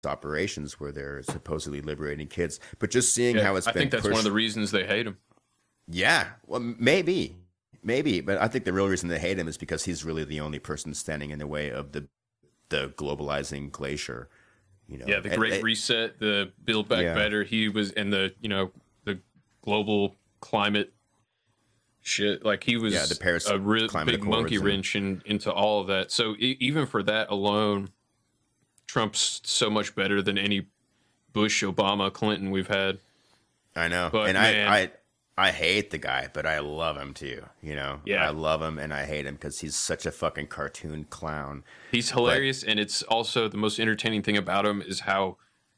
operations where they're supposedly liberating kids, but just seeing Yeah, how it's I been think that's pushed. one of the reasons they hate him. Yeah, well, maybe, but I think the real reason they hate him is because he's really the only person standing in the way of the globalizing glacier. Yeah, the Great Reset, the Build Back Better. He was in the the global climate shit. Like he was the Paris a real Climate big monkey Accords wrench into all of that. So even for that alone, Trump's so much better than any Bush, Obama, Clinton we've had. I know, But, and man, I hate the guy, but I love him too. Yeah. I love him and I hate him because he's such a fucking cartoon clown. he's hilarious, and it's also the most entertaining thing about him is how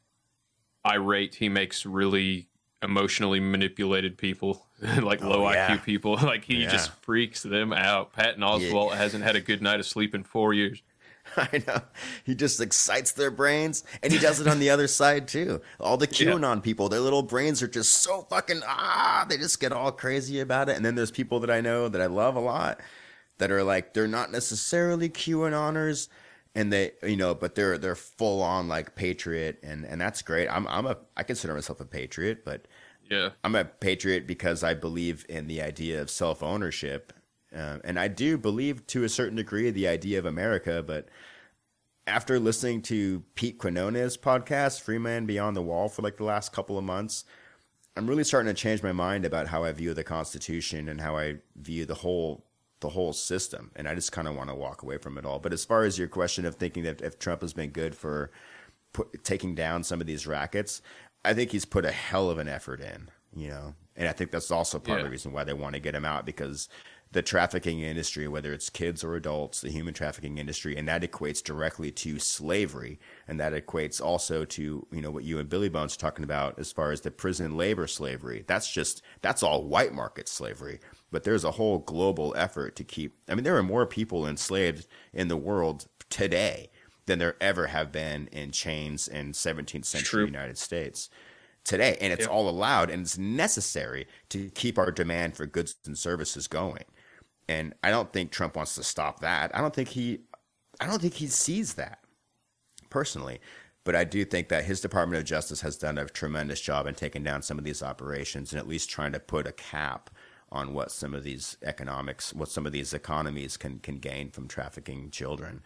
irate he makes really emotionally manipulated people, like low IQ people. Like he just freaks them out. Patton Oswalt hasn't had a good night of sleep in 4 years. I know. He just excites their brains, and he does it on the other side too. All the QAnon people, their little brains are just so fucking they just get all crazy about it. And then there's people that I know that I love a lot that are like they're not necessarily QAnoners, and they but they're full on like patriot, and that's great. I consider myself a patriot, but Yeah. I'm a patriot because I believe in the idea of self-ownership. And I do believe to a certain degree the idea of America, but after listening to Pete Quinones' podcast, Free Man Beyond the Wall, for like the last couple of months, I'm really starting to change my mind about how I view the Constitution and how I view the whole system. And I just kind of want to walk away from it all. But as far as your question of thinking that if Trump has been good for taking down some of these rackets, I think he's put a hell of an effort in, and I think that's also part of the reason why they want to get him out, because the trafficking industry, whether it's kids or adults, the human trafficking industry, and that equates directly to slavery. And that equates also to, what you and Billy Bones are talking about as far as the prison labor slavery. That's all white market slavery. But there's a whole global effort to keep, there are more people enslaved in the world today than there ever have been in chains in 17th century United States today. And it's all allowed, and it's necessary to keep our demand for goods and services going. And I don't think Trump wants to stop that. I don't think he sees that personally, but I do think that his Department of Justice has done a tremendous job in taking down some of these operations and at least trying to put a cap on what some of these economies can gain from trafficking children.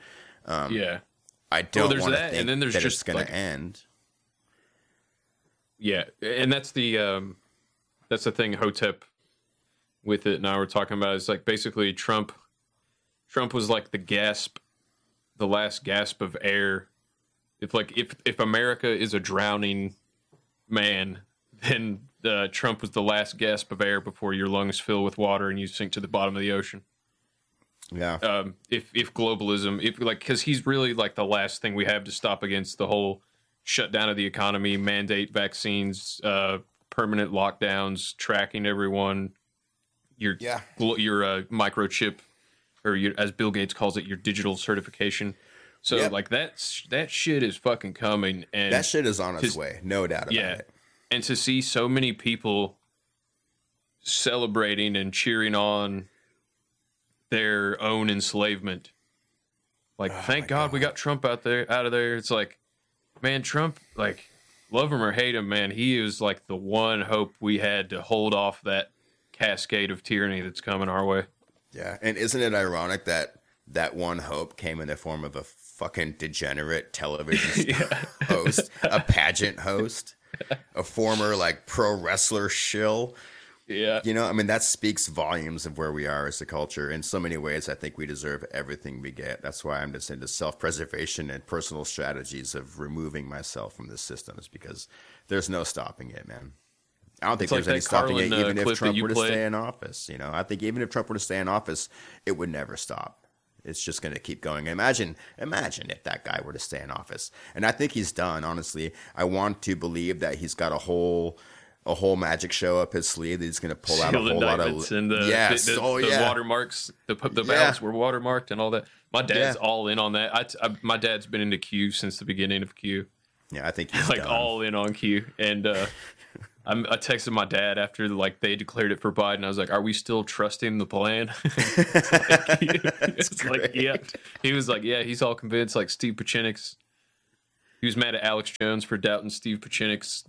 I don't want to think and then there's that just it's going to end. Yeah, and that's the thing Hotep with it now we're talking about is like basically Trump was like the last gasp of air. If America is a drowning man, then Trump was the last gasp of air before your lungs fill with water and you sink to the bottom of the ocean. Yeah. If globalism, because he's really like the last thing we have to stop against the whole shutdown of the economy, mandate vaccines, permanent lockdowns, tracking everyone, your microchip, or as Bill Gates calls it, your digital certification. So that shit is fucking coming, and that shit is on its way, no doubt about it. And to see so many people celebrating and cheering on their own enslavement, thank God we got Trump out of there. It's like, man, Trump, like, love him or hate him, man, he is like the one hope we had to hold off that cascade of tyranny that's coming our way. Yeah, and isn't it ironic that one hope came in the form of a fucking degenerate television host, a pageant host, a former like pro wrestler shill? Yeah. That speaks volumes of where we are as a culture. In so many ways, I think we deserve everything we get. That's why I'm just into self-preservation and personal strategies of removing myself from the systems, because there's no stopping it, man. I don't think there's any stopping it, even if Trump were to stay in office. I think even if Trump were to stay in office, it would never stop. It's just going to keep going. Imagine if that guy were to stay in office. And I think he's done, honestly. I want to believe that he's got a whole magic show up his sleeve that he's going to pull out a whole lot of and the watermarks. The ballots were watermarked and all that. My dad's all in on that. My dad's been into Q since the beginning of Q. Yeah, I think he's like done. All in on Q. And I texted my dad after they declared it for Biden. I was like, "Are we still trusting the plan?" It's like, yeah. He was like, "Yeah, he's all convinced." Like Steve Pacinics He was mad at Alex Jones for doubting Steve Pacinick's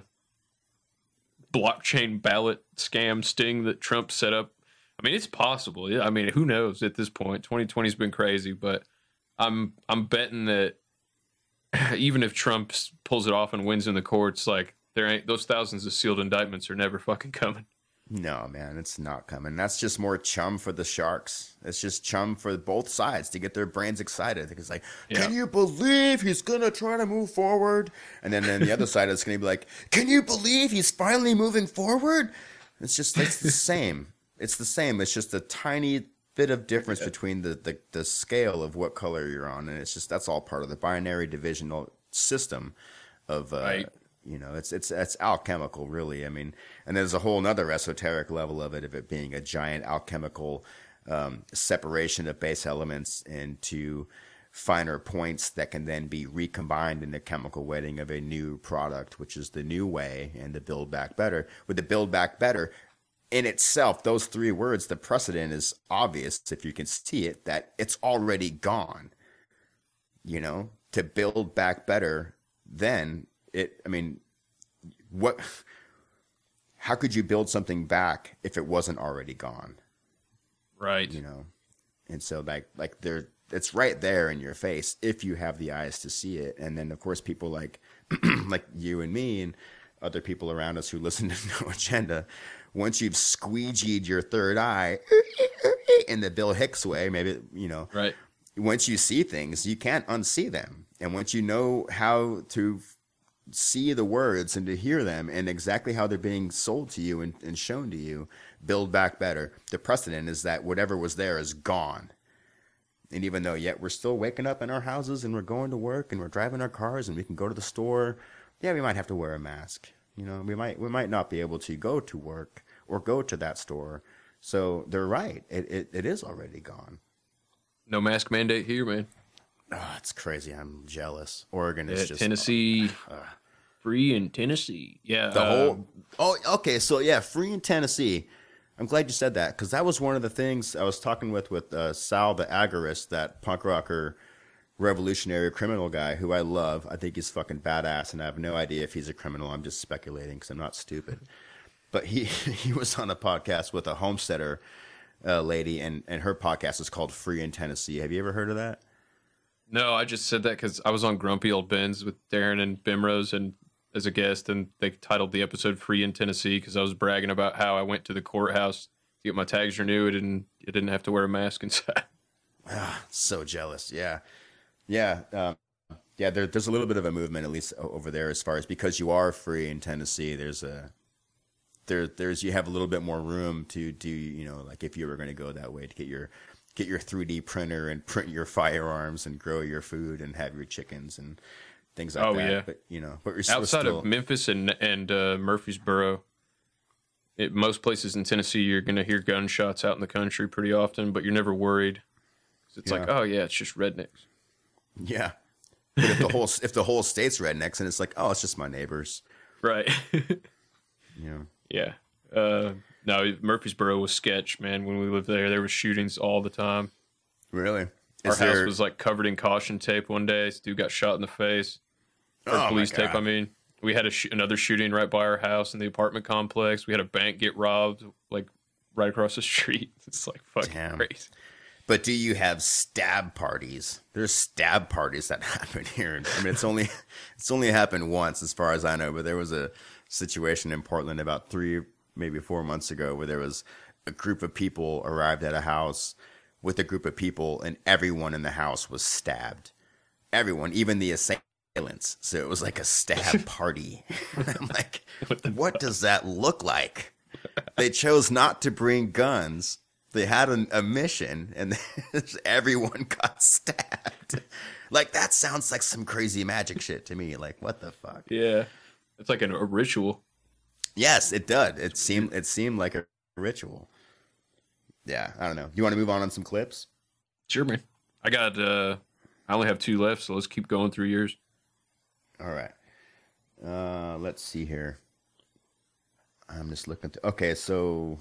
blockchain ballot scam sting that Trump set up. I mean, it's possible. Yeah, I mean, who knows at this point? 2020's been crazy, but I'm betting that even if Trump pulls it off and wins in the courts, like there ain't those thousands of sealed indictments are never fucking coming. No, man, it's not coming. That's just more chum for the sharks. It's just chum for both sides to get their brains excited. It's like, can you believe he's going to try to move forward? And then the other side is going to be like, can you believe he's finally moving forward? It's the same. It's the same. It's just a tiny bit of difference between the scale of what color you're on. And it's just, that's all part of the binary divisional system of, right. You know, it's alchemical, really. I mean, and there's a whole nother esoteric level of it being a giant alchemical separation of base elements into finer points that can then be recombined in the chemical weighting of a new product, which is the new way and the build back better. With the build back better in itself, those three words, the precedent is obvious if you can see it, that it's already gone. You know, to build back better, then how could you build something back if it wasn't already gone? Right. You know, and so like there, it's right there in your face if you have the eyes to see it. And then of course people like like you and me and other people around us who listen to No Agenda, once you've squeegeed your third eye in the Bill Hicks way, maybe, you know, right. Once you see things, you can't unsee them. And once you know how to see the words and to hear them and exactly how they're being sold to you and shown to you, build back better. The precedent is that whatever was there is gone. And even though yet we're still waking up in our houses and we're going to work and we're driving our cars and we can go to the store, yeah, we might have to wear a mask. You know, we might not be able to go to work or go to that store. So they're right. It is already gone. No mask mandate here, man. Oh, it's crazy. I'm jealous. Oregon is just Tennessee. Free in Tennessee. Yeah. Okay. So yeah, free in Tennessee. I'm glad you said that because that was one of the things I was talking with Sal the Agorist, that punk rocker, revolutionary criminal guy who I love. I think he's fucking badass, and I have no idea if he's a criminal. I'm just speculating because I'm not stupid. But he was on a podcast with a homesteader lady, and her podcast is called Free in Tennessee. Have you ever heard of that? No, I just said that because I was on Grumpy Old Ben's with Darren and Bimrose and as a guest, and they titled the episode Free in Tennessee because I was bragging about how I went to the courthouse to get my tags renewed and I didn't have to wear a mask inside. So jealous. Yeah. Yeah. There's a little bit of a movement, at least over there, as far as because you are free in Tennessee, there's you have a little bit more room to do, you know, like if you were going to go that way to get your 3D printer and print your firearms and grow your food and have your chickens and things like that. Yeah. But you know, but you're outside of Memphis and Murfreesboro, most places in Tennessee, you're going to hear gunshots out in the country pretty often, but you're never worried. It's like, oh yeah, it's just rednecks. Yeah. But if the whole state's rednecks and it's like, oh, it's just my neighbors. Right. Yeah. Yeah. No, Murfreesboro was sketch, man. When we lived there were shootings all the time. Really? Our house was like covered in caution tape one day. This dude got shot in the face. Or police tape, I mean. We had another shooting right by our house in the apartment complex. We had a bank get robbed, like, right across the street. It's like fucking crazy. But do you have stab parties? There's stab parties that happen here. I mean, it's only happened once as far as I know, but there was a situation in Portland about 3, maybe 4 months ago where there was a group of people arrived at a house with a group of people and everyone in the house was stabbed. Everyone, even the assailants. So it was like a stab party. I'm like, what does that look like? They chose not to bring guns. They had a mission, and everyone got stabbed. Like, that sounds like some crazy magic shit to me. Like, what the fuck? Yeah, it's like a ritual. Yes, it did. It seemed like a ritual. Yeah, I don't know. You want to move on some clips? Sure, man. I only have 2 left, so let's keep going through yours. All right. Let's see here. I'm just looking. Okay, so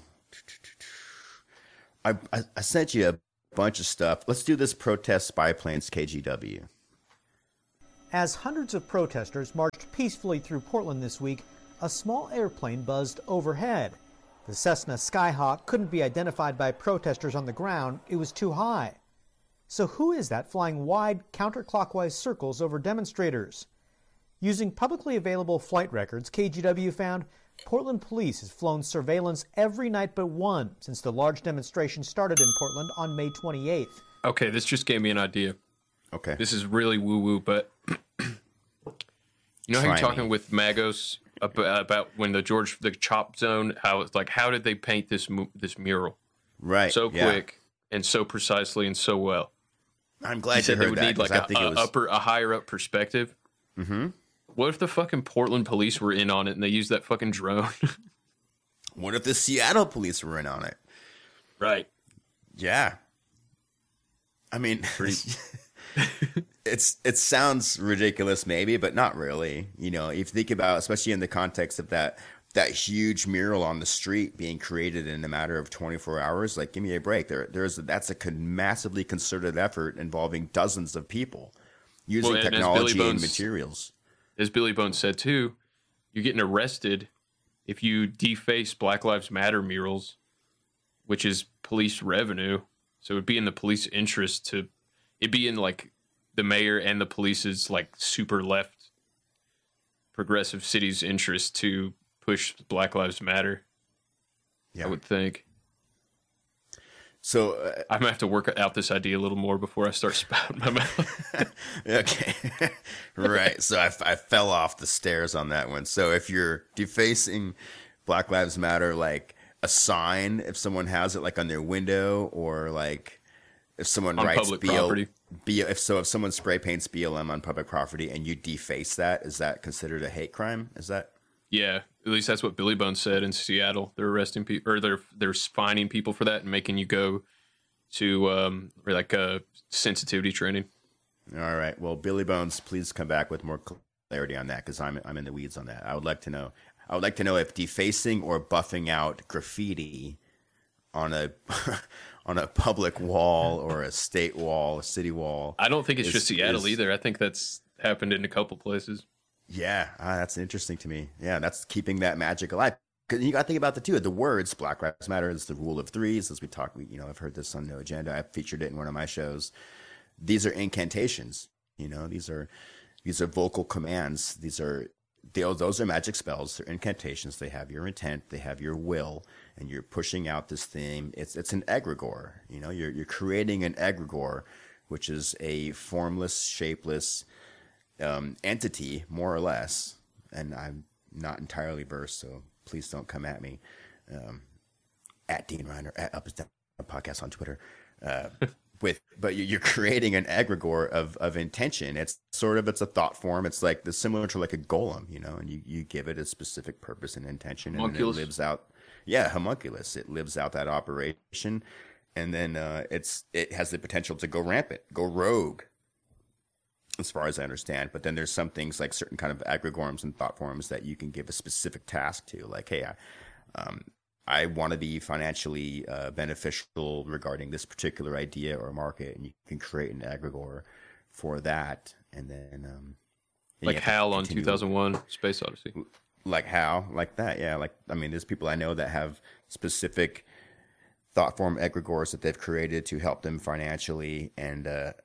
I sent you a bunch of stuff. Let's do this protest spy planes KGW. As hundreds of protesters marched peacefully through Portland this week, a small airplane buzzed overhead. The Cessna Skyhawk couldn't be identified by protesters on the ground. It was too high. So who is that flying wide counterclockwise circles over demonstrators? Using publicly available flight records, KGW found Portland police has flown surveillance every night but one since the large demonstration started in Portland on May 28th. Okay, this just gave me an idea. Okay. This is really woo-woo, but you know how you're talking with Magos about when the chop zone, how it's like, how did they paint this mural right so quick and so precisely and so well? I'm glad you heard that. They would need like a higher up perspective. Mm-hmm. What if the fucking Portland police were in on it and they used that fucking drone? What if the Seattle police were in on it? Right. Yeah. I mean, it sounds ridiculous maybe, but not really. You know, if you think about, especially in the context of that huge mural on the street being created in a matter of 24 hours, like, give me a break. That's a massively concerted effort involving dozens of people using technology and materials. As Billy Bones said too, you're getting arrested if you deface Black Lives Matter murals, which is police revenue. So it would be in the police interest it'd be in like the mayor and the police's like super left progressive city's interest to push Black Lives Matter. Yeah. I would think. So I'm gonna have to work out this idea a little more before I start spouting my mouth. Okay. Right. So I fell off the stairs on that one. So if you're defacing Black Lives Matter, like a sign, if someone has it like on their window, or like if someone on writes public property. if someone spray paints BLM on public property and you deface that, is that considered a hate crime? Is that? Yeah, at least that's what Billy Bones said in Seattle. They're arresting people, or they're fining people for that and making you go to sensitivity training. All right. Well, Billy Bones, please come back with more clarity on that, because I'm in the weeds on that. I would like to know. I would like to know if defacing or buffing out graffiti on a on a public wall or a state wall, a city wall. I don't think it's just Seattle either. I think that's happened in a couple places. Yeah, that's interesting to me. Yeah, that's keeping that magic alive. Because you got to think about the words. Black Lives Matter is the rule of threes. As we talk, I've heard this on No Agenda. I featured it in one of my shows. These are incantations. These are vocal commands. Those are magic spells. They're incantations. They have your intent. They have your will, and you're pushing out this theme. It's an egregore. You're creating an egregore, which is a formless, shapeless entity, more or less. And I'm not entirely versed, so please don't come at me. At Dean Reiner, at Up is Down Podcast on Twitter. But you're creating an egregore of intention. It's a thought form. It's like similar to like a golem, and you give it a specific purpose and intention, and it lives out. Yeah, homunculus. It lives out that operation, and then it has the potential to go rampant, go rogue, as far as I understand. But then there's some things like certain kind of egregorums and thought forms that you can give a specific task to, like, hey, I want to be financially beneficial regarding this particular idea or market, and you can create an egregore for that, and then like Hal on 2001: Space Odyssey. Like Hal, like that, yeah. There's people I know that have specific thought form egregores that they've created to help them financially, and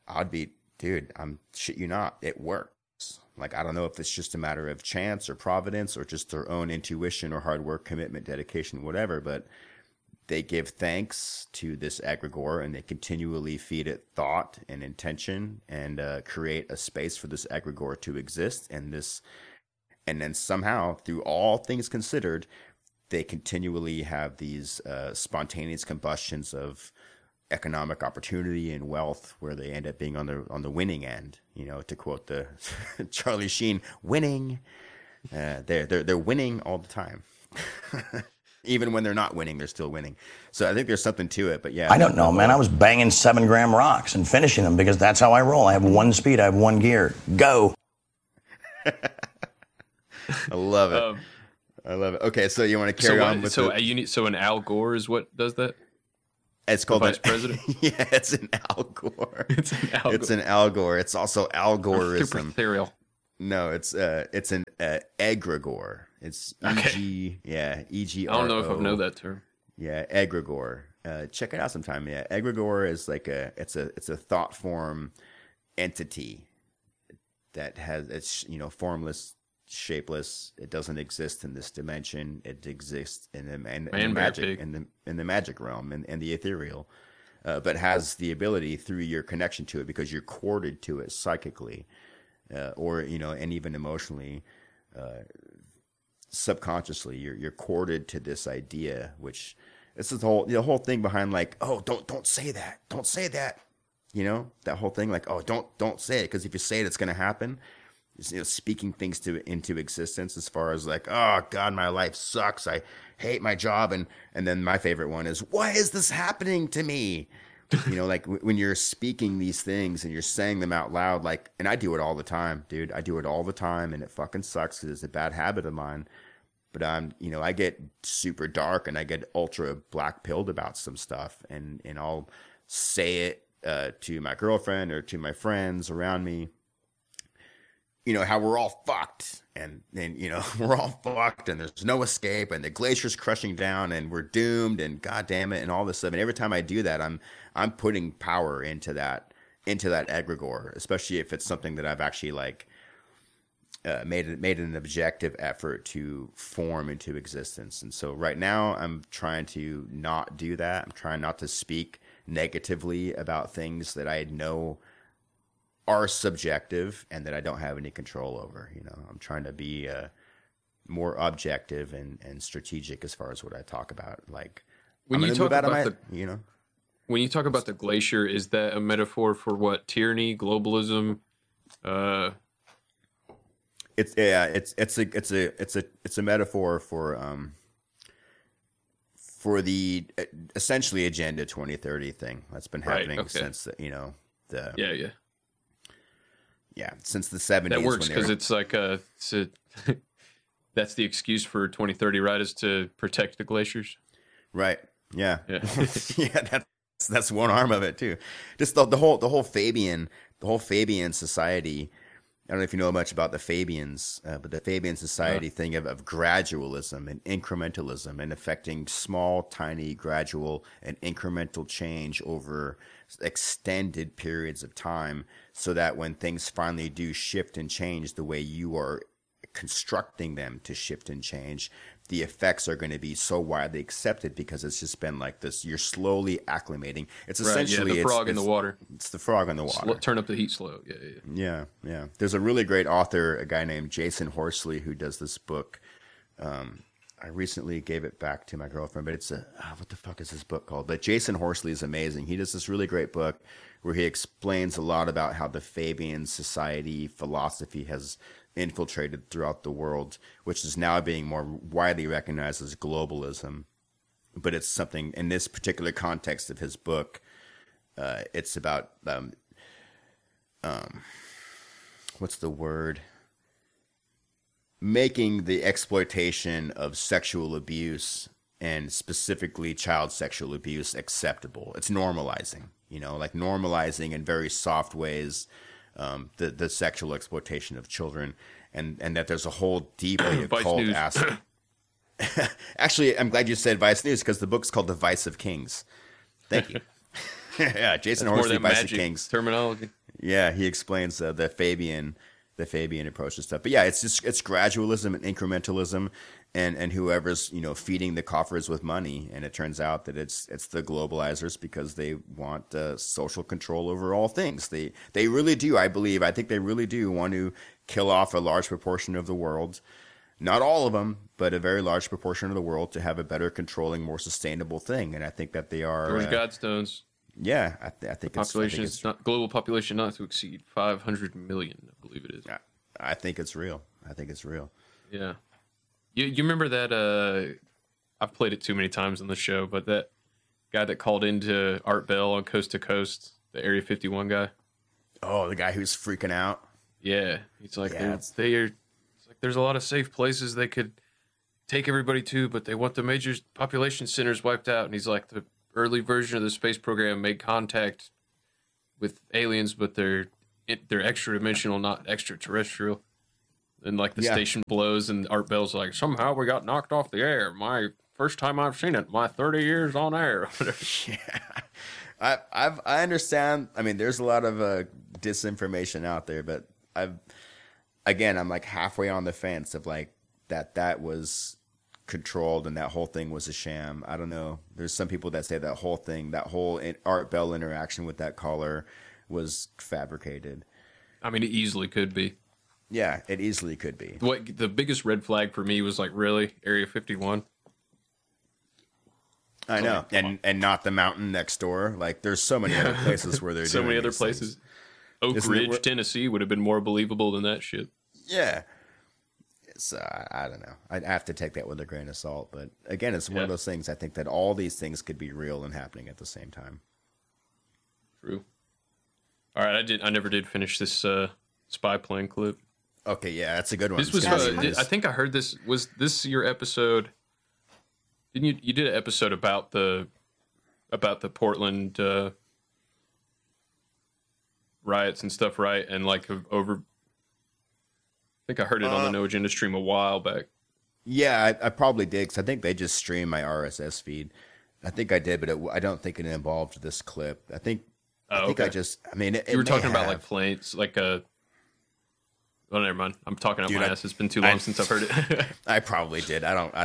I'm shit you not, it works. Like, I don't know if it's just a matter of chance or providence or just their own intuition or hard work, commitment, dedication, whatever, but they give thanks to this egregore, and they continually feed it thought and intention, and create a space for this egregore to exist. And then somehow, through all things considered, they continually have these spontaneous combustions of economic opportunity and wealth, where they end up being on the winning end. To quote the Charlie Sheen, winning. They're winning all the time. Even when they're not winning, they're still winning. So I think there's something to it. But yeah, I don't know, man. I was banging 7-gram rocks and finishing them because that's how I roll. I have one speed. I have one gear. Go. I love it. I love it. Okay, so you want to carry on with so an Al Gore is what does that? It's called Vice President. Yeah, it's an Al Gore. It's an Al Gore. It's an Al Gore. It's also Al Super Goreism. ethereal. No, it's an egregore. It's E-G, E-G-R-O. I don't know if I've known that term. Yeah, egregore. Check it out sometime. Yeah, egregore is like it's a thought form entity that it's formless, shapeless. It doesn't exist in this dimension. It exists in the magic realm and the ethereal, but has the ability through your connection to it because you're corded to it psychically, or and even emotionally, subconsciously. You're corded to this idea, which this is the whole thing behind like, oh, don't say that, don't say that. That whole thing, like, oh, don't say it, because if you say it, it's going to happen. Speaking things into existence, as far as like, oh God, my life sucks, I hate my job, and then my favorite one is, why is this happening to me? Like when you're speaking these things and you're saying them out loud, like, and I do it all the time, dude. I do it all the time, and it fucking sucks because it's a bad habit of mine. But I get super dark and I get ultra black pilled about some stuff, and I'll say it to my girlfriend or to my friends around me, how we're all fucked, and we're all fucked, and there's no escape, and the glacier's crushing down, and we're doomed, and God damn it, and all this stuff. And every time I do that, I'm putting power into that egregore, especially if it's something that I've actually like made an objective effort to form into existence. And so right now I'm trying to not do that. I'm trying not to speak negatively about things that I know are subjective and that I don't have any control over. I'm trying to be more objective and strategic as far as what I talk about. Like, when you talk about when you talk about the glacier, is that a metaphor for what? Tyranny, globalism? It's a metaphor for the essentially Agenda 2030 thing that's been happening since since the 70s. That works because it's like that's the excuse for 2030, right? Is to protect the glaciers, right? Yeah. Yeah. That's one arm of it too. Just the whole Fabian society. I don't know if you know much about the Fabians, but the Fabian society thing of gradualism and incrementalism and affecting small, tiny, gradual and incremental change over extended periods of time, so that when things finally do shift and change the way you are constructing them to shift and change, the effects are going to be so widely accepted because it's just been like this. You're slowly acclimating. It's essentially the frog in the water. It's the frog in the water. Turn up the heat slow. Yeah. There's a really great author, a guy named Jason Horsley, who does this book. I recently gave it back to my girlfriend, but it's what the fuck is this book called? But Jason Horsley is amazing. He does this really great book where he explains a lot about how the Fabian society philosophy has infiltrated throughout the world, which is now being more widely recognized as globalism. But it's something in this particular context of his book. It's about what's the word? Making the exploitation of sexual abuse, and specifically child sexual abuse, acceptable. It's normalizing, like normalizing in very soft ways the sexual exploitation of children, and that there's a whole deeply occult aspect. Actually, I'm glad you said Vice News, because the book's called The Vice of Kings. Thank you. Yeah, Jason Horsley, Vice of Kings terminology. Yeah, he explains the Fabian approach to stuff. But yeah, it's gradualism and incrementalism, and whoever's feeding the coffers with money. And it turns out that it's the globalizers, because they want social control over all things. They really do. I think they really do want to kill off a large proportion of the world. Not all of them, but a very large proportion of the world, to have a better controlling, more sustainable thing. And I think that they are. Those Godstones. Yeah, I think it's not global population not to exceed 500 million. I believe it is. I think it's real. Yeah. You remember that? I've played it too many times on the show, but that guy that called into Art Bell on Coast to Coast, the Area 51 guy. Oh, the guy who's freaking out. Yeah, he's like, it's like there's a lot of safe places they could take everybody to, but they want the major population centers wiped out. And he's like, the early version of the space program made contact with aliens, but they're extra-dimensional, not extraterrestrial. And like the station blows, and Art Bell's like, somehow we got knocked off the air. My first time I've seen it. My 30 years on air. Yeah, I understand. I mean, there's a lot of disinformation out there, but I'm like halfway on the fence of like that was controlled and that whole thing was a sham. I don't know. There's some people that say that whole Art Bell interaction with that caller was fabricated. I mean, it easily could be. Yeah, it easily could be. What the biggest red flag for me was like, really, Area 51. I know, and not the mountain next door. Like, there's so many other places where they're so doing many other these places. things. Oak Ridge, Tennessee would have been more believable than that shit. Yeah. So I don't know. I'd have to take that with a grain of salt. But again, it's one of those things. I think that all these things could be real and happening at the same time. True. All right, I never did finish this spy plane clip. Okay, yeah, that's a good one. This was. I think I heard this. Was this your episode? Didn't you did an episode about the Portland riots and stuff, right? And like over. I think I heard it on the No Agenda stream a while back. Yeah, I probably did, because I think they just streamed my RSS feed. I think I did, but I don't think it involved this clip. I think I mean, you were talking about like planes, like a. Oh, never mind. I'm talking up my ass. It's been too long since I've heard it. I probably did. I don't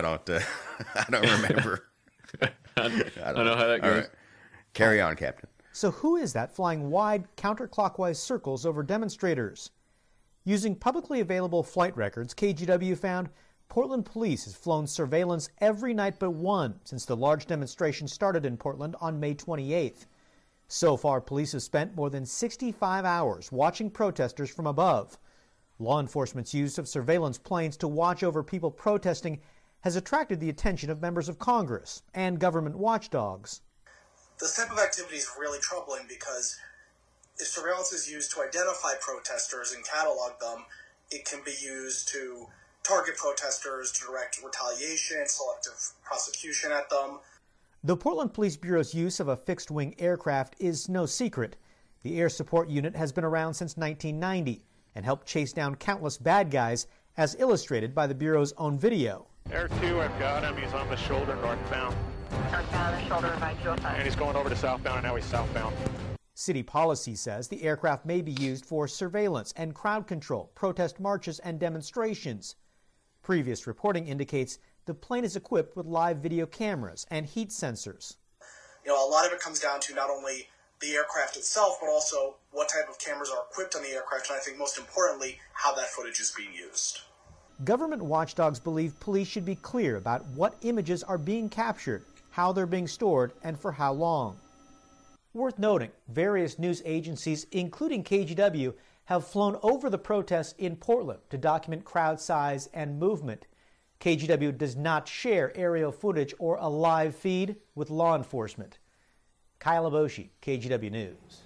remember. I don't know how that goes. All right. Carry on, Captain. So who is that flying wide counterclockwise circles over demonstrators? Using publicly available flight records, KGW found Portland police has flown surveillance every night but one since the large demonstration started in Portland on May 28th. So far, police have spent more than 65 hours watching protesters from above. Law enforcement's use of surveillance planes to watch over people protesting has attracted the attention of members of Congress and government watchdogs. This type of activity is really troubling because if surveillance is used to identify protesters and catalog them, it can be used to target protesters, to direct retaliation, selective prosecution at them. The Portland Police Bureau's use of a fixed-wing aircraft is no secret. The Air Support Unit has been around since 1990 and helped chase down countless bad guys, as illustrated by the Bureau's own video. Air 2, I've got him. He's on the shoulder northbound. Northbound on the shoulder, right, 205. And he's going over to southbound, and now he's southbound. City policy says the aircraft may be used for surveillance and crowd control, protest marches, and demonstrations. Previous reporting indicates the plane is equipped with live video cameras and heat sensors. You know, a lot of it comes down to not only the aircraft itself, but also what type of cameras are equipped on the aircraft, and I think most importantly, how that footage is being used. Government watchdogs believe police should be clear about what images are being captured, how they're being stored, and for how long. Worth noting, various news agencies, including KGW, have flown over the protests in Portland to document crowd size and movement. KGW does not share aerial footage or a live feed with law enforcement. Kyle Aboshi, KGW News.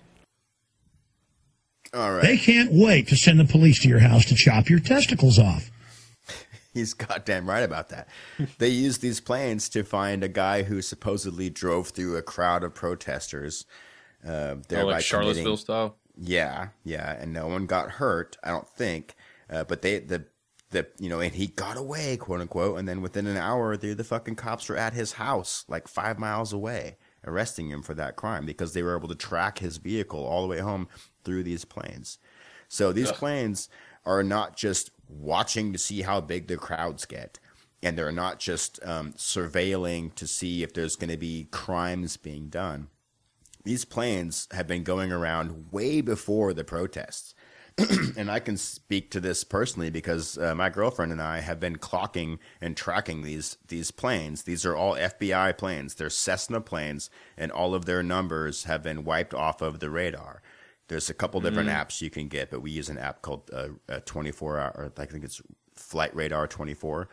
All right. They can't wait to send the police to your house to chop your testicles off. He's goddamn right about that. They used these planes to find a guy who supposedly drove through a crowd of protesters. Like Charlottesville style? Yeah, and no one got hurt, I don't think. But and he got away, quote unquote, and then within an hour, the fucking cops were at his house, like 5 miles away, arresting him for that crime because they were able to track his vehicle all the way home through these planes. So these planes are not just watching to see how big the crowds get, and they're not just surveilling to see if there's going to be crimes being done. These planes have been going around way before the protests. And I can speak to this personally because my girlfriend and I have been clocking and tracking these planes. These are all FBI planes. They're Cessna planes, and all of their numbers have been wiped off of the radar. There's a couple different apps you can get, but we use an app called 24-hour, I think it's Flight Radar 24.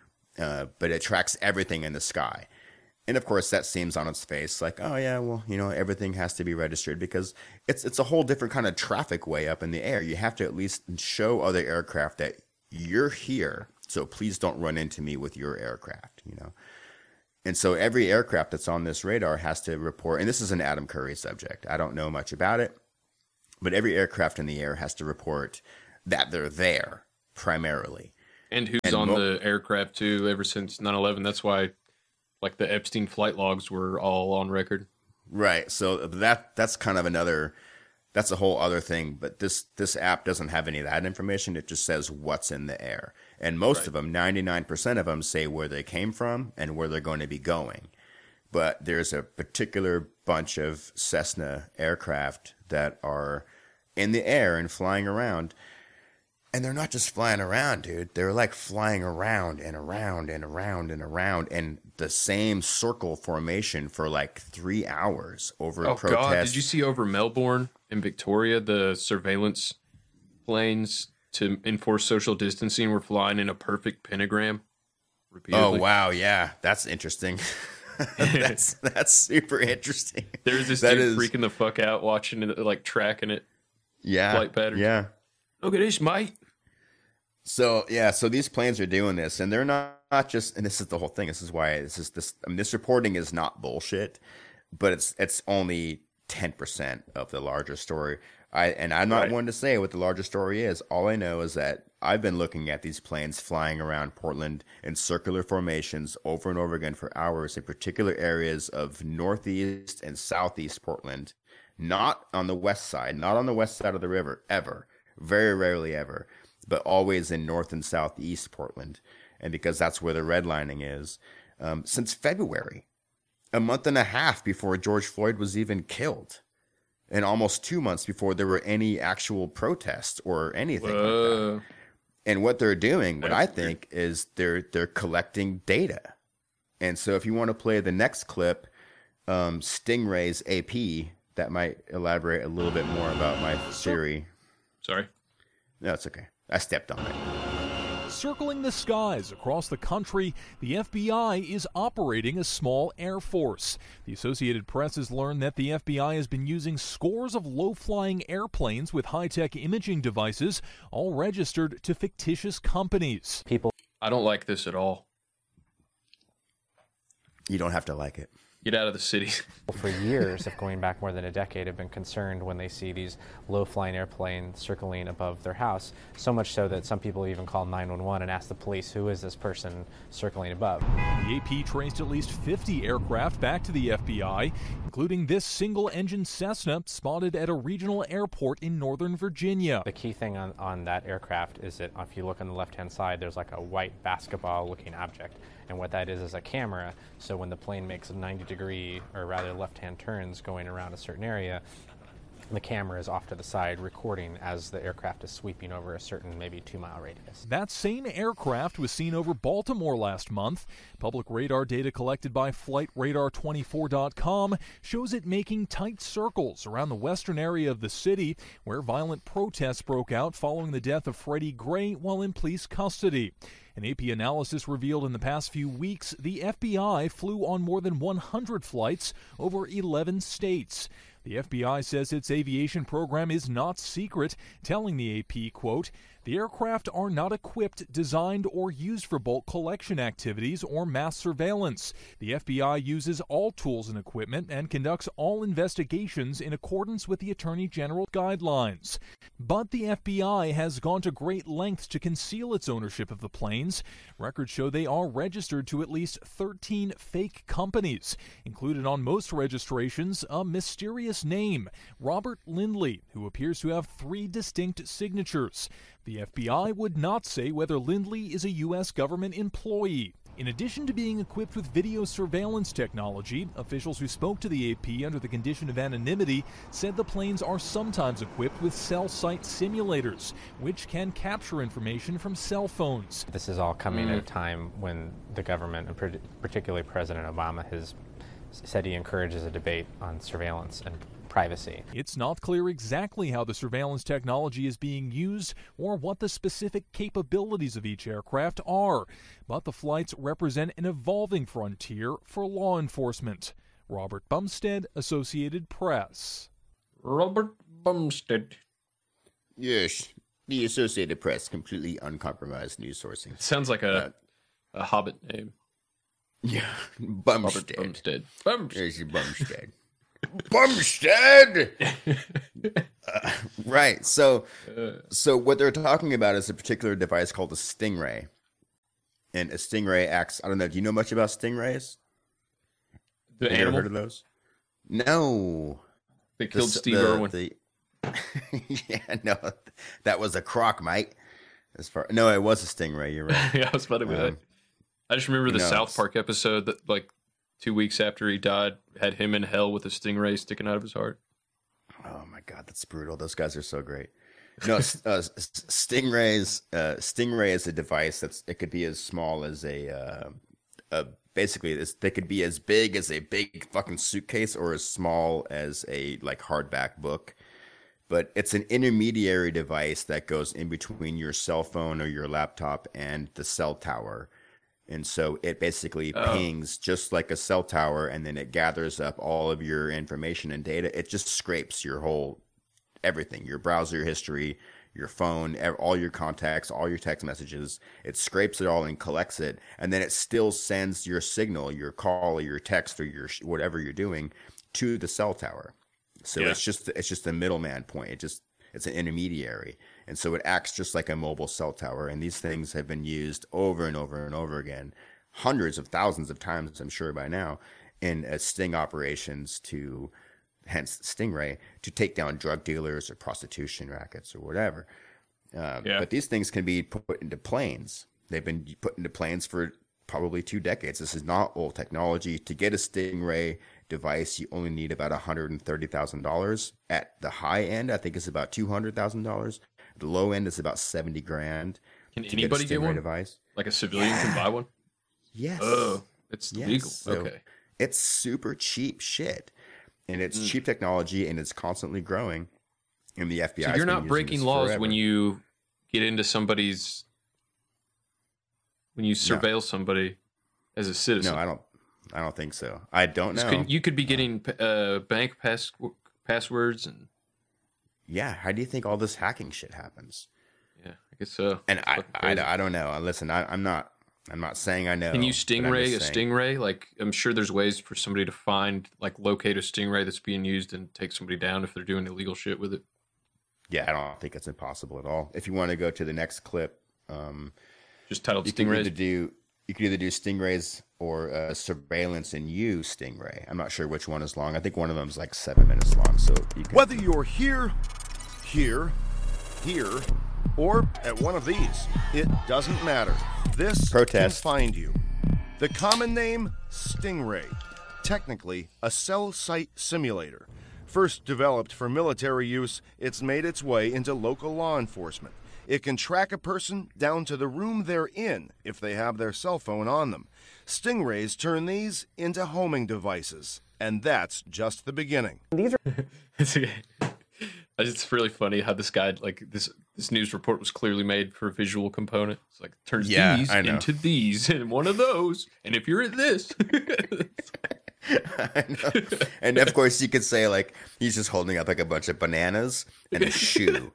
But it tracks everything in the sky. And of course, that seems on its face like, oh yeah, well, everything has to be registered because it's a whole different kind of traffic way up in the air. You have to at least show other aircraft that you're here, so please don't run into me with your aircraft, And so every aircraft that's on this radar has to report, and this is an Adam Curry subject. I don't know much about it, but every aircraft in the air has to report that they're there primarily. And who's on the aircraft too, ever since 9/11. That's why, like, the Epstein flight logs were all on record. Right. So that's kind of that's a whole other thing. But this app doesn't have any of that information. It just says what's in the air. And most of them, 99% of them, say where they came from and where they're going to be going. But there's a particular bunch of Cessna aircraft that are in the air and flying around. And they're not just flying around, dude. They're like flying around and around and around and around in the same circle formation for like 3 hours over Oh, protests. God. Did you see over Melbourne and Victoria, the surveillance planes to enforce social distancing were flying in a perfect pentagram repeatedly? Oh, wow. Yeah. That's interesting. that's super interesting. There's this dude freaking the fuck out watching it, like tracking it. Yeah. Flight patterns. Yeah. Look at this, mate. So these planes are doing this, and they're not just, and this is the whole thing. This is why this reporting is not bullshit, but it's only 10% of the larger story. I'm not one to say what the larger story is. All I know is that I've been looking at these planes flying around Portland in circular formations over and over again for hours in particular areas of northeast and southeast Portland, not on the west side of the river ever. Very rarely ever, but always in north and southeast Portland. And because that's where the redlining is, since February, a month and a half before George Floyd was even killed, and almost 2 months before there were any actual protests or anything like that. And what they're doing, what I think, is they're collecting data. And so if you want to play the next clip, Stingray's AP, that might elaborate a little bit more about my theory. Sorry. No, it's okay. I stepped on it. Circling the skies across the country, the FBI is operating a small air force. The Associated Press has learned that the FBI has been using scores of low-flying airplanes with high-tech imaging devices, all registered to fictitious companies. I don't like this at all. You don't have to like it. Get out of the city. For years, if going back more than a decade, have been concerned when they see these low-flying airplanes circling above their house, so much so that some people even call 911 and ask the police, who is this person circling above? The AP traced at least 50 aircraft back to the FBI, including this single-engine Cessna spotted at a regional airport in Northern Virginia. The key thing on that aircraft is that if you look on the left-hand side, there's like a white basketball-looking object. And what that is a camera, so when the plane makes a 90-degree, or rather left-hand turns going around a certain area, the camera is off to the side recording as the aircraft is sweeping over a certain maybe 2-mile radius. That same aircraft was seen over Baltimore last month. Public radar data collected by FlightRadar24.com shows it making tight circles around the western area of the city, where violent protests broke out following the death of Freddie Gray while in police custody. An AP analysis revealed in the past few weeks the FBI flew on more than 100 flights over 11 states. The FBI says its aviation program is not secret, telling the AP, quote, "The aircraft are not equipped, designed, or used for bulk collection activities or mass surveillance. The FBI uses all tools and equipment and conducts all investigations in accordance with the Attorney General guidelines." But the FBI has gone to great lengths to conceal its ownership of the planes. Records show they are registered to at least 13 fake companies. Included on most registrations, a mysterious name, Robert Lindley, who appears to have 3 distinct signatures. The FBI would not say whether Lindley is a U.S. government employee. In addition to being equipped with video surveillance technology, officials who spoke to the AP under the condition of anonymity said the planes are sometimes equipped with cell site simulators, which can capture information from cell phones. This is all coming at a time when the government, and particularly President Obama, has said he encourages a debate on surveillance and privacy. It's not clear exactly how the surveillance technology is being used or what the specific capabilities of each aircraft are, but the flights represent an evolving frontier for law enforcement. Robert Bumstead, Associated Press. Robert Bumstead. Yes, the Associated Press, completely uncompromised news sourcing. Sounds like a Hobbit name. Yeah, Bumstead. Bumstead. Bumstead. Bumstead. Right. So what they're talking about is a particular device called a Stingray, and a Stingray acts. I don't know. Do you know much about Stingrays? The Have you ever heard of those? No. They killed Steve Irwin. Yeah, no, that was a croc, mate. No, it was a Stingray. You're right. Yeah, I was about to be that. I just remember the South Park episode that, like, 2 weeks after he died, had him in hell with a stingray sticking out of his heart. Oh my God, that's brutal. Those guys are so great. No, Stingray is a device it could be as small as basically they could be as big as a big fucking suitcase or as small as a like hardback book. But it's an intermediary device that goes in between your cell phone or your laptop and the cell tower. And so it basically pings just like a cell tower, and then it gathers up all of your information and data. It just scrapes your whole everything, your browser history, your phone, all your contacts, all your text messages. It scrapes it all and collects it, and then it still sends your signal, your call or your text or your whatever you're doing to the cell tower. So it's just a middleman point. It's an intermediary. And so it acts just like a mobile cell tower. And these things have been used over and over and over again, hundreds of thousands of times, I'm sure by now, in sting operations hence Stingray, to take down drug dealers or prostitution rackets or whatever. But these things can be put into planes. They've been put into planes for probably 2 decades. This is not old technology. To get a Stingray device, you only need about $130,000. At the high end, I think it's about $200,000. The low end is about $70,000. Can anybody get one? Device. Like a civilian can buy one? Yes. Oh, it's legal. So okay. It's super cheap shit. And it's cheap technology, and it's constantly growing. And the FBI. So you're not breaking laws when you get into somebody's. When you surveil somebody as a citizen. No, I don't think so. I don't know. You could be getting bank passwords and. Yeah, how do you think all this hacking shit happens? Yeah, I guess so. And I don't know. Listen, I'm not saying I know. Can you stingray a stingray? Like, I'm sure there's ways for somebody to locate a stingray that's being used and take somebody down if they're doing illegal shit with it. Yeah, I don't think it's impossible at all. If you want to go to the next clip, just titled Stingrays. You could either do Stingrays or Surveillance in You Stingray. I'm not sure which one is long. I think one of them is like 7 minutes long. So whether you're here, or at one of these, it doesn't matter. This Protest. can find you. The common name, Stingray. Technically, a cell site simulator. First developed for military use, it's made its way into local law enforcement. It can track a person down to the room they're in if they have their cell phone on them. Stingrays turn these into homing devices, and that's just the beginning. It's really funny how this guy, like this news report was clearly made for a visual component. It's like turns these into these and one of those, and if you're at this. I know. And of course you could say like he's just holding up like a bunch of bananas and a shoe.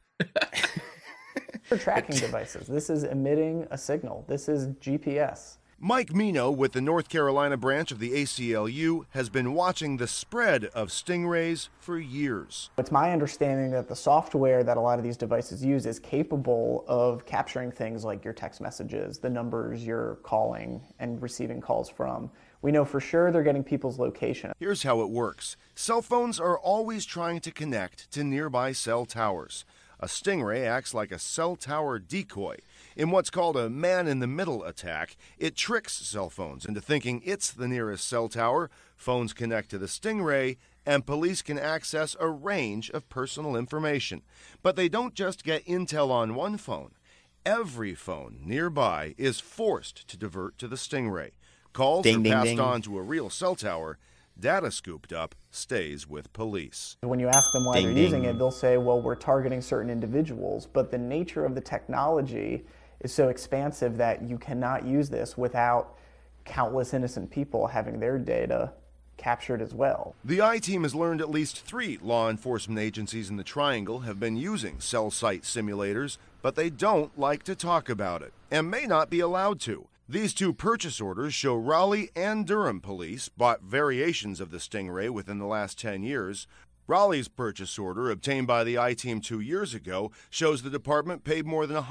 For tracking devices. This is emitting a signal. This is GPS. Mike Mino with the North Carolina branch of the ACLU has been watching the spread of stingrays for years. It's my understanding that the software that a lot of these devices use is capable of capturing things like your text messages, the numbers you're calling and receiving calls from. We know for sure they're getting people's location. Here's how it works. Cell phones are always trying to connect to nearby cell towers. A stingray acts like a cell tower decoy. In what's called a man-in-the-middle attack, it tricks cell phones into thinking it's the nearest cell tower, phones connect to the stingray, and police can access a range of personal information. But they don't just get intel on one phone. Every phone nearby is forced to divert to the stingray. Calls are passed on to a real cell tower. Data scooped up stays with police. When you ask them why they're using it, they'll say, well, we're targeting certain individuals. But the nature of the technology is so expansive that you cannot use this without countless innocent people having their data captured as well. The I-Team has learned at least 3 law enforcement agencies in the Triangle have been using cell site simulators, but they don't like to talk about it and may not be allowed to. These two purchase orders show Raleigh and Durham police bought variations of the Stingray within the last 10 years. Raleigh's purchase order, obtained by the I-Team 2 years ago, shows the department paid more than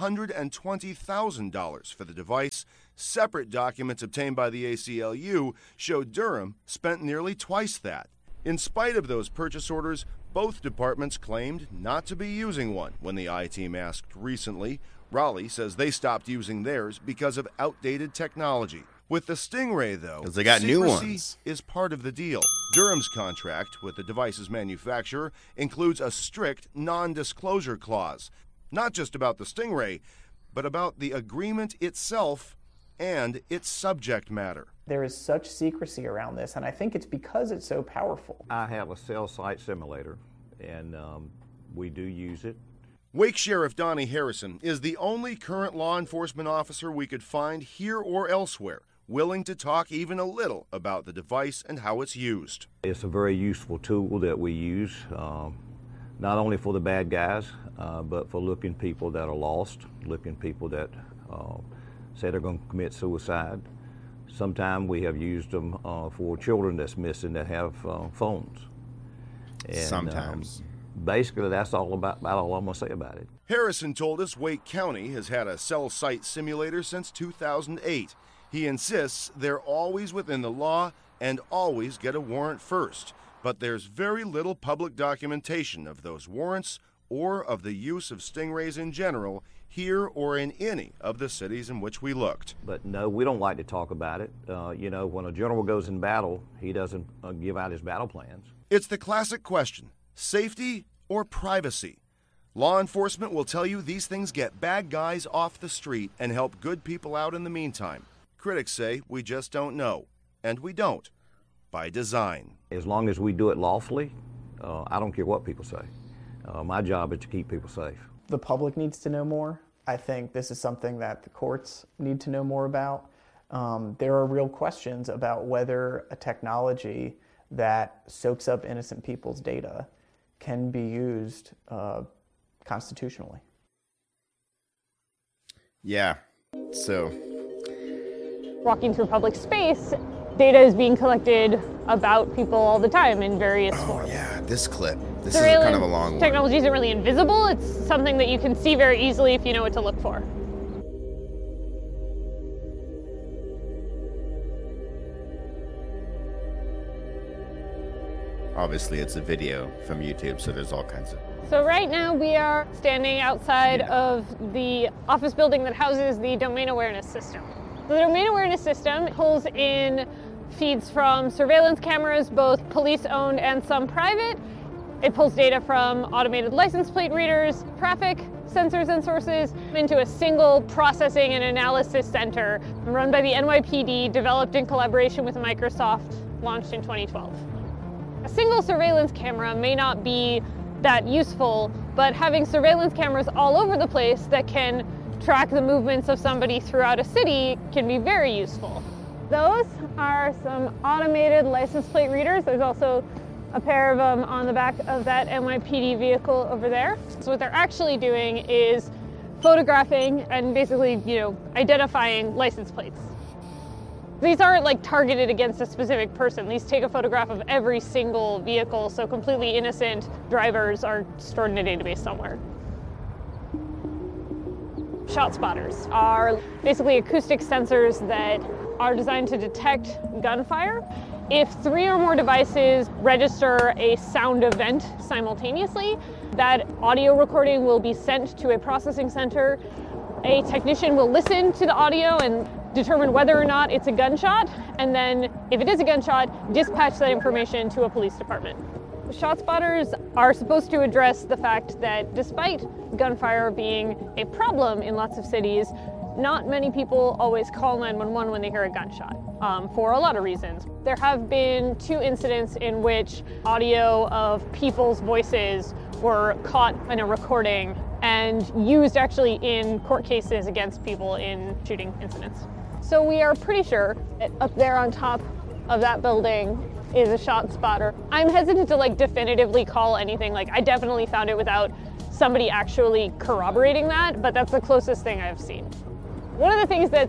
$120,000 for the device. Separate documents obtained by the ACLU show Durham spent nearly twice that. In spite of those purchase orders, both departments claimed not to be using one when the I-Team asked recently. Raleigh says they stopped using theirs because of outdated technology. With the Stingray, though, they got new ones, is part of the deal. Durham's contract with the device's manufacturer includes a strict non-disclosure clause, not just about the Stingray, but about the agreement itself and its subject matter. There is such secrecy around this, and I think it's because it's so powerful. I have a cell site simulator, and we do use it. Wake Sheriff Donnie Harrison is the only current law enforcement officer we could find here or elsewhere willing to talk even a little about the device and how it's used. It's a very useful tool that we use, not only for the bad guys, but for looking people that are lost, looking people that say they're going to commit suicide. Sometimes we have used them for children that's missing that have phones. And, sometimes. Basically, that's all I'm going to say about it. Harrison told us Wake County has had a cell site simulator since 2008. He insists they're always within the law and always get a warrant first. But there's very little public documentation of those warrants or of the use of Stingrays in general here or in any of the cities in which we looked. But no, we don't like to talk about it. When a general goes in battle, he doesn't give out his battle plans. It's the classic question, safety or privacy? Law enforcement will tell you these things get bad guys off the street and help good people out in the meantime. Critics say we just don't know, and we don't, by design. As long as we do it lawfully, I don't care what people say. My job is to keep people safe. The public needs to know more. I think this is something that the courts need to know more about. There are real questions about whether a technology that soaks up innocent people's data can be used constitutionally. Yeah, so. Walking through public space, data is being collected about people all the time in various forms. Yeah, this clip. This is kind of a long one. Technology isn't really invisible. It's something that you can see very easily if you know what to look for. Obviously, it's a video from YouTube, so there's all kinds of... So right now we are standing outside of the office building that houses the domain awareness system. The domain awareness system pulls in feeds from surveillance cameras, both police-owned and some private. It pulls data from automated license plate readers, traffic sensors and sources into a single processing and analysis center run by the NYPD, developed in collaboration with Microsoft, launched in 2012. A single surveillance camera may not be that useful, but having surveillance cameras all over the place that can track the movements of somebody throughout a city can be very useful. Those are some automated license plate readers. There's also a pair of them on the back of that NYPD vehicle over there. So what they're actually doing is photographing and basically, identifying license plates. These aren't like targeted against a specific person. These take a photograph of every single vehicle, so completely innocent drivers are stored in a database somewhere. Shot spotters are basically acoustic sensors that are designed to detect gunfire. If 3 or more devices register a sound event simultaneously, that audio recording will be sent to a processing center. A technician will listen to the audio and determine whether or not it's a gunshot, and then if it is a gunshot, dispatch that information to a police department. Shot spotters are supposed to address the fact that despite gunfire being a problem in lots of cities, not many people always call 911 when they hear a gunshot, for a lot of reasons. There have been 2 incidents in which audio of people's voices were caught in a recording and used actually in court cases against people in shooting incidents. So we are pretty sure that up there on top of that building is a shot spotter. I'm hesitant to definitively call anything. I definitely found it without somebody actually corroborating that, but that's the closest thing I've seen. One of the things that's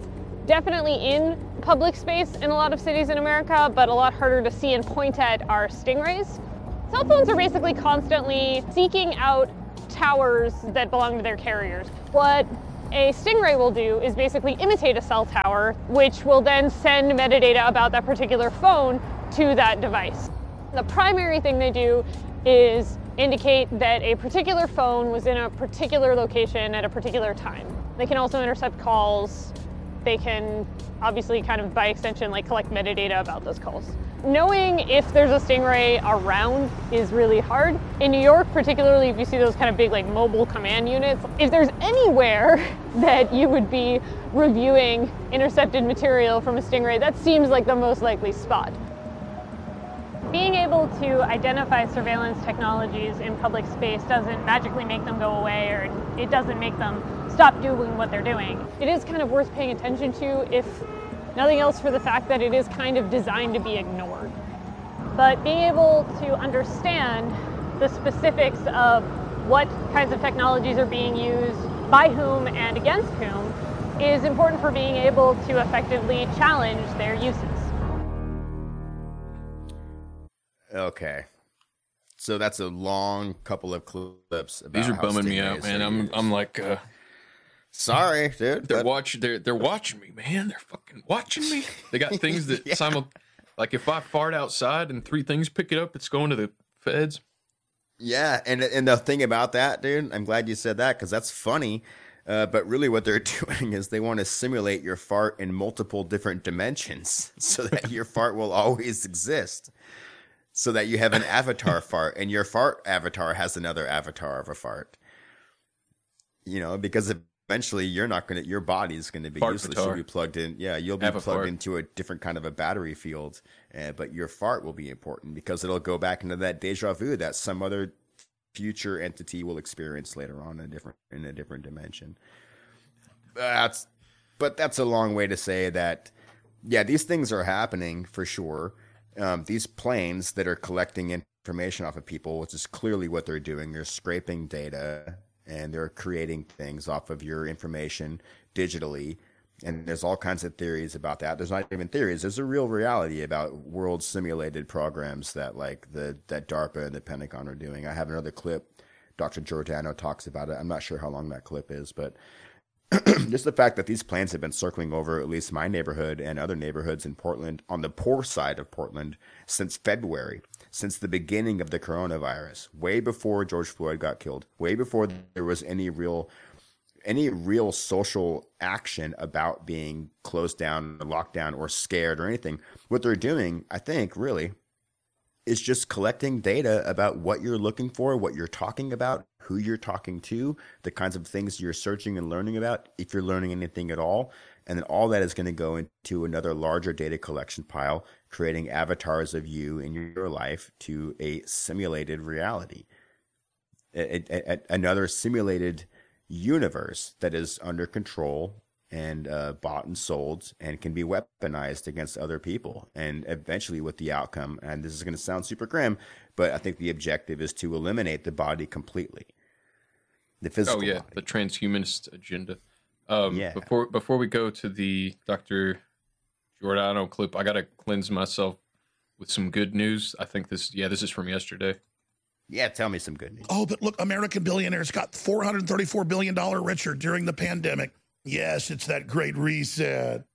definitely in public space in a lot of cities in America, but a lot harder to see and point at are stingrays. Cell phones are basically constantly seeking out towers that belong to their carriers. What a stingray will do is basically imitate a cell tower, which will then send metadata about that particular phone to that device. The primary thing they do is indicate that a particular phone was in a particular location at a particular time. They can also intercept calls. They can obviously kind of by extension like collect metadata about those calls. Knowing if there's a stingray around is really hard. In New York, particularly if you see those kind of big like mobile command units, if there's anywhere that you would be reviewing intercepted material from a stingray, that seems like the most likely spot. Being able to identify surveillance technologies in public space doesn't magically make them go away, or it doesn't make them stop doing what they're doing. It is kind of worth paying attention to, if nothing else for the fact that it is kind of designed to be ignored. But being able to understand the specifics of what kinds of technologies are being used, by whom and against whom, is important for being able to effectively challenge their uses. Okay. So that's a long couple of clips about these are bumming me out, man. I'm like sorry, dude. They're watching me, man. They're fucking watching me. They got things that like if I fart outside and 3 things pick it up, it's going to the feds. Yeah, and the thing about that, dude, I'm glad you said that because that's funny. But really what they're doing is they want to simulate your fart in multiple different dimensions so that your fart will always exist. So that you have an avatar fart, and your fart avatar has another avatar of a fart. You know, because eventually your body's going to be fart useless. avatar. You'll be plugged in. Yeah, you'll be plugged into a different kind of a battery field. But your fart will be important because it'll go back into that deja vu that some other future entity will experience later on in a different dimension. But that's a long way to say that. Yeah, these things are happening for sure. These planes that are collecting information off of people, which is clearly what they're doing, they're scraping data and they're creating things off of your information digitally. And there's all kinds of theories about that. There's not even theories. There's a real reality about world simulated programs that that DARPA and the Pentagon are doing. I have another clip. Dr. Giordano talks about it. I'm not sure how long that clip is, but just the fact that these planes have been circling over at least my neighborhood and other neighborhoods in Portland, on the poor side of Portland, since February, since the beginning of the coronavirus, way before George Floyd got killed, way before there was any real social action about being closed down, locked down, or scared or anything. What they're doing, I think, really, is just collecting data about what you're looking for, what you're talking about, who you're talking to, the kinds of things you're searching and learning about, if you're learning anything at all. And then all that is going to go into another larger data collection pile, creating avatars of you in your life to a simulated reality, another simulated universe that is under control and bought and sold and can be weaponized against other people. And eventually with the outcome, and this is going to sound super grim, but I think the objective is to eliminate the body completely. The physical body. The transhumanist agenda. Before we go to the Dr. Giordano clip, I got to cleanse myself with some good news. I think this is from yesterday. Yeah, tell me some good news. Oh, but look, American billionaires got $434 billion richer during the pandemic. Yes, it's that great reset.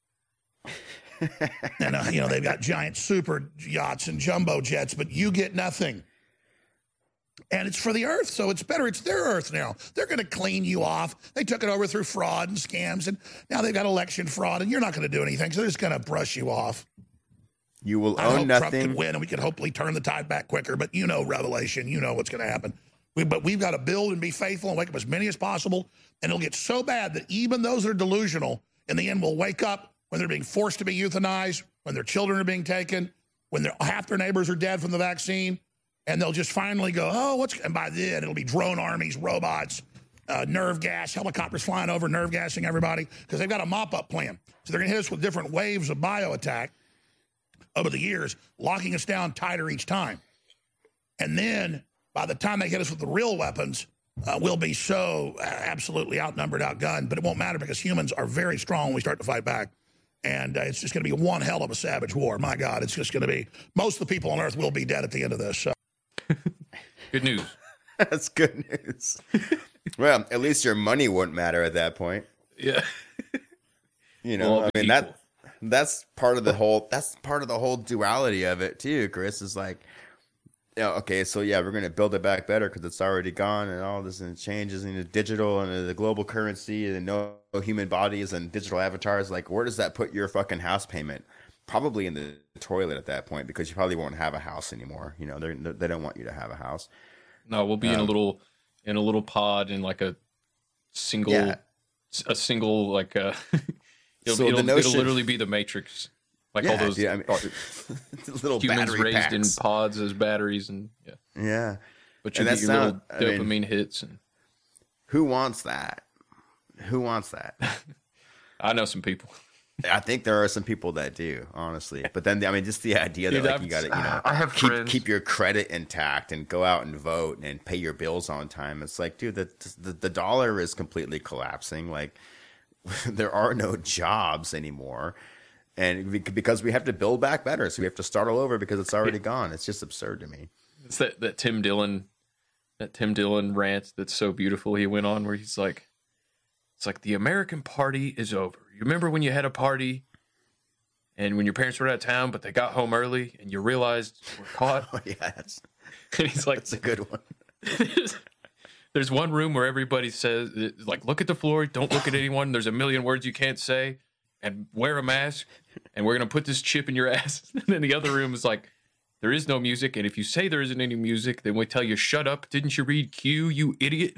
And, they've got giant super yachts and jumbo jets, but you get nothing. And it's for the earth, so it's better. It's their earth now. They're going to clean you off. They took it over through fraud and scams, and now they've got election fraud, and you're not going to do anything, so they're just going to brush you off. You will I own hope nothing. Trump can win, and we can hopefully turn the tide back quicker, but Revelation, what's going to happen. But we've got to build and be faithful and wake up as many as possible, and it'll get so bad that even those that are delusional in the end will wake up when they're being forced to be euthanized, when their children are being taken, when half their neighbors are dead from the vaccine, and they'll just finally go, and by then it'll be drone armies, robots, nerve gas, helicopters flying over, nerve gassing everybody, because they've got a mop-up plan. So they're going to hit us with different waves of bio attack over the years, locking us down tighter each time. And then by the time they hit us with the real weapons, we'll be so absolutely outnumbered, outgunned, but it won't matter because humans are very strong when we start to fight back. And it's just going to be one hell of a savage war. My God, it's just going to be, most of the people on Earth will be dead at the end of this. So. Good news. That's good news. Well, at least your money wouldn't matter at that point. Yeah. You know, I mean, that's part of the whole duality of it too, Chris, is like, you know, okay, so yeah, we're going to build it back better because it's already gone and all this and changes into digital and the global currency and no human bodies and digital avatars. Like, where does that put your fucking house payment? Probably in the toilet at that point, because you probably won't have a house anymore. You know, they don't want you to have a house. No, we'll be in a little pod in like a single like it'll literally be the Matrix. Like all those little humans battery raised packs in pods as batteries, and yeah. But you get your little dopamine hits. And who wants that? Who wants that? I know some people. I think there are some people that do, honestly. But then, I mean, just the idea that like, you got to, I have keep your credit intact and go out and vote and pay your bills on time. It's like, dude, the dollar is completely collapsing. Like, there are no jobs anymore. And because we have to build back better, so we have to start all over because it's already gone. It's just absurd to me. It's that Tim Dillon rant that's so beautiful he went on, where he's like, it's like the American party is over. You remember when you had a party and when your parents were out of town, but they got home early and you realized we're caught? Oh, yes. And he's like, that's a good one. There's one room where everybody says, like, look at the floor, don't look at anyone. There's a million words you can't say. And wear a mask, and we're going to put this chip in your ass. And then the other room is like, there is no music, and if you say there isn't any music, then we tell you, shut up, didn't you read Q, you idiot?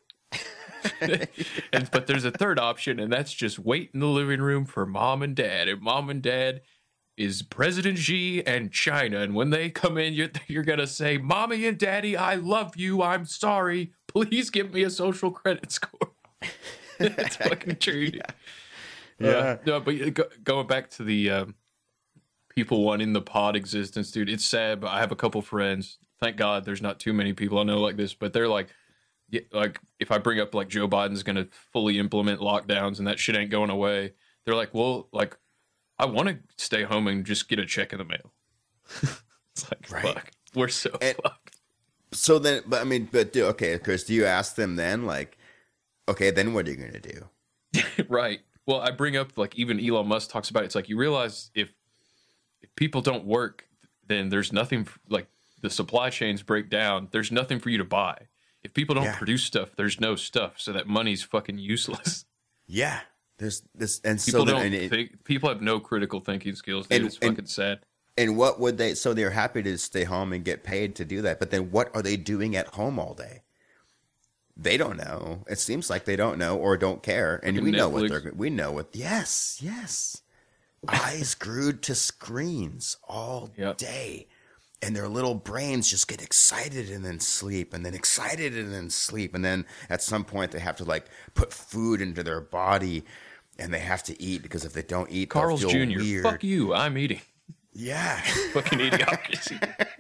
But there's a third option, and that's just wait in the living room for mom and dad. And mom and dad is President Xi and China, and when they come in, you're going to say, Mommy and Daddy, I love you, I'm sorry, please give me a social credit score. It's fucking true. Yeah. No, but going back to the people wanting the pod existence, dude, it's sad, but I have a couple friends. Thank God there's not too many people I know like this, but they're like if I bring up like Joe Biden's going to fully implement lockdowns and that shit ain't going away, they're like, well, like, I want to stay home and just get a check in the mail. It's like, fuck, we're so fucked. So then, okay, Chris, do you ask them then, like, okay, then what are you going to do? Right. Well, I bring up, like, even Elon Musk talks about it. It's like, you realize if people don't work, then there's nothing, like, the supply chains break down. There's nothing for you to buy. If people don't produce stuff, there's no stuff. So that money's fucking useless. Yeah. There's this, and people so people have no critical thinking skills. It's fucking sad. And what would they, so they're happy to stay home and get paid to do that. But then what are they doing at home all day? They don't know. It seems like they don't know or don't care. And we know what yes. Eyes glued to screens all day. And their little brains just get excited and then sleep and then excited and then sleep. And then at some point they have to like put food into their body and they have to eat, because if they don't eat, Carl's they'll feel Jr. weird. Fuck you. I'm eating. Yeah. Fucking idiocracy.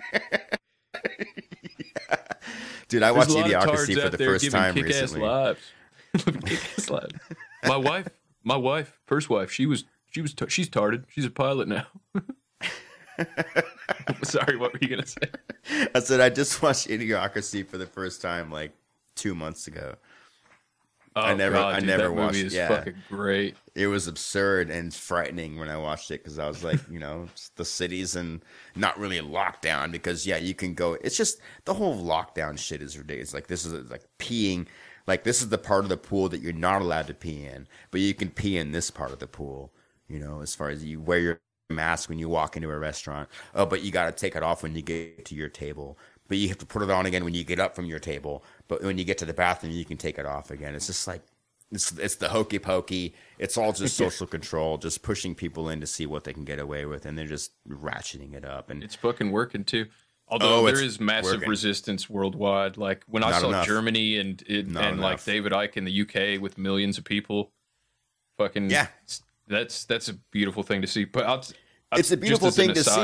Dude, I watched Idiocracy for the first time recently. Kick-ass lives. My wife, first wife, she's tarded. She's a pilot now. Sorry, what were you gonna say? I said I just watched Idiocracy for the first time like 2 months ago. Oh, I never watched. Movie is fucking great. It was absurd and frightening when I watched it, because I was like, the city's and not really locked down, because you can go. It's just the whole lockdown shit is ridiculous. Like, this is like peeing. Like, this is the part of the pool that you're not allowed to pee in, but you can pee in this part of the pool. As far as you wear your mask when you walk into a restaurant. Oh, but you got to take it off when you get to your table. But you have to put it on again when you get up from your table. But when you get to the bathroom, you can take it off again. It's just like, it's the hokey pokey. It's all just social control, just pushing people in to see what they can get away with, and they're just ratcheting it up. And it's fucking working too. Although there is massive resistance worldwide. Like when I saw Germany and like David Icke in the UK with millions of people, fucking that's a beautiful thing to see. But it's a beautiful thing to see.